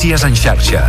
Notícies en xarxa.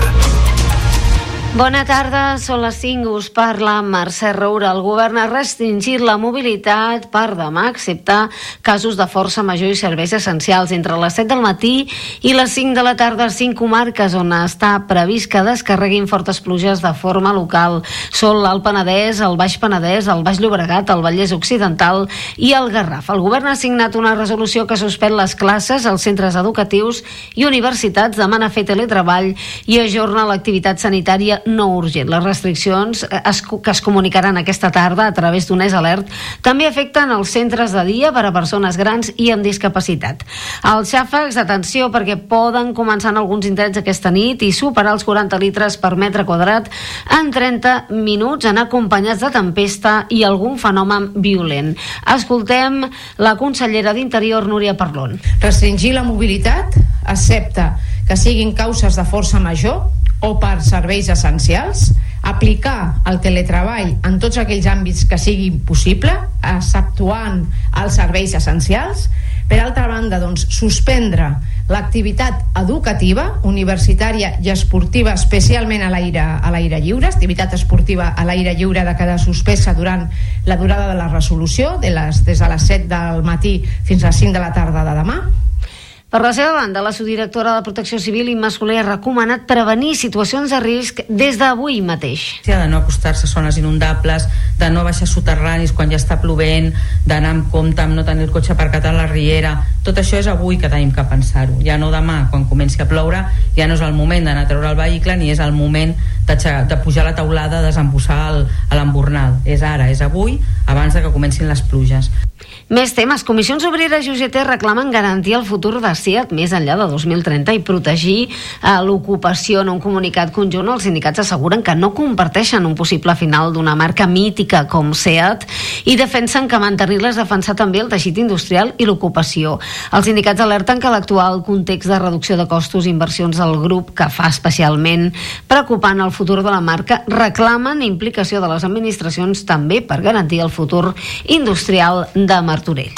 Bona tarda, són les 5, us parla Mercè Roura. El govern ha restringit la mobilitat per demà, excepte casos de força major i serveis essencials. Entre les 7 del matí i les 5 de la tarda, 5 comarques on està previst que descarreguin fortes pluges de forma local. Són l'Alt Penedès, el Baix Penedès, el Baix Llobregat, el Vallès Occidental i el Garraf. El govern ha signat una resolució que suspèn les classes als centres educatius i universitats, demana fer teletreball i ajorna l'activitat sanitària no urgent. Les restriccions que es comunicaran aquesta tarda a través d'un alert també afecten els centres de dia per a persones grans i amb discapacitat. Els xàfecs, atenció, perquè poden començar en alguns indrets aquesta nit i superar els 40 litres per metre quadrat en 30 minuts, anar acompanyats de tempesta i algun fenomen violent. Escoltem la consellera d'Interior, Núria Parlon. Restringir la mobilitat, excepte que siguin causes de força major o per serveis essencials, aplicar el teletreball en tots aquells àmbits que sigui possible, exceptuant els serveis essencials. Per altra banda, suspendre l'activitat educativa, universitària i esportiva, especialment a l'aire lliure. Activitat esportiva a l'aire lliure de quedar suspesa durant la durada de la resolució, des de les 7 del matí fins a les 5 de la tarda de demà. Per la seva banda, la subdirectora de Protecció Civil, Imma Soler, ha recomanat prevenir situacions de risc des d'avui mateix. De no acostar-se a zones inundables, de no baixar soterranis quan ja està plovent, d'anar amb compte, amb no tenir el cotxe aparcat a la riera. Tot això és avui que tenim que pensar-ho. Ja no demà, quan comenci a ploure, ja no és el moment d'anar a treure el vehicle ni és el moment de pujar a la teulada, desembussar l'embornal. És ara, és avui, abans de que comencin les pluges. Més temes. Comissions Obreres i UGT reclamen garantir el futur de SEAT més enllà de 2030 i protegir l'ocupació. En un comunicat conjunt, els sindicats asseguren que no comparteixen un possible final d'una marca mítica com SEAT i defensen que mantenir-la és defensar també el teixit industrial i l'ocupació. Els sindicats alerten que l'actual context de reducció de costos i inversions del grup, que fa especialment preocupant el futur de la marca, reclamen implicació de les administracions també per garantir el futur industrial de Martorell.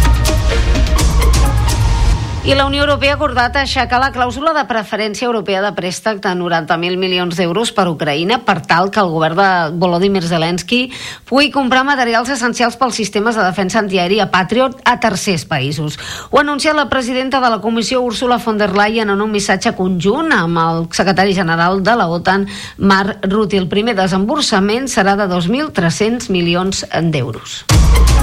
I la Unió Europea ha acordat aixecar la clàusula de preferència europea de préstec de 90.000 milions d'euros per Ucraïna per tal que el govern de Volodymyr Zelensky pugui comprar materials essencials pels sistemes de defensa antiaèria Patriot a tercers països. Ho ha anunciat la presidenta de la Comissió, Ursula von der Leyen, en un missatge conjunt amb el secretari general de la OTAN, Mark Rutte. El primer desemborsament serà de 2.300 milions d'euros.